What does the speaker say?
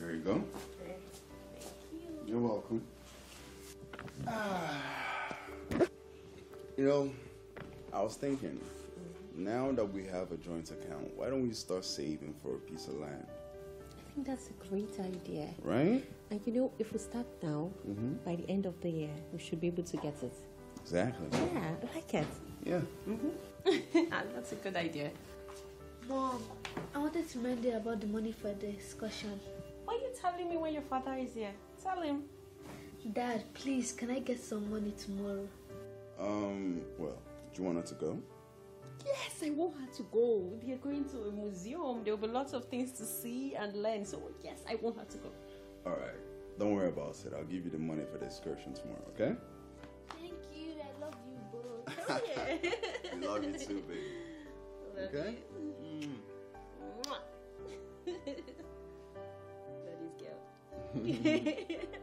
There you go. Thank you. You're welcome. You know, I was thinking, now that we have a joint account, why don't we start saving for a piece of land? I think that's a great idea. Right? And you know, if we start now, by the end of the year, we should be able to get it. Exactly. Yeah, I like it. Yeah. That's a good idea. Mom, I wanted to remind you about the money for the excursion. Why are you telling me when your father is here? Tell him. Dad, please, can I get some money tomorrow? Well, do you want her to go? Yes, I want her to go. They're going to a museum. There will be lots of things to see and learn. So, yes, I want her to go. All right. Don't worry about it. I'll give you the money for the excursion tomorrow, okay? Thank you. I love you both. Oh, yeah. We love you too, baby. Love Okay? you. Mwah. Daddy's girl.